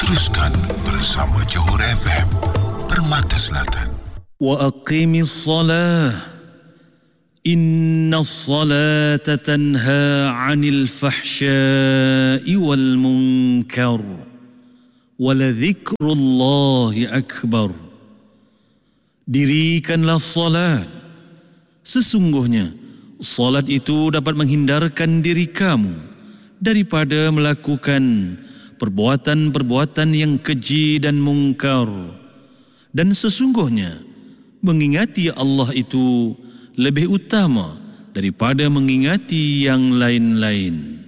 Teruskan bersama Johor FM, Permata Selatan. Wa aqimis salah, inna salata tanha 'anil fahsya'i wal munkar, wa la dzikrullahi akbar. Dirikanlah salat, sesungguhnya salat itu dapat menghindarkan diri kamu daripada melakukan perbuatan-perbuatan yang keji dan mungkar, dan sesungguhnya mengingati Allah itu lebih utama daripada mengingati yang lain-lain.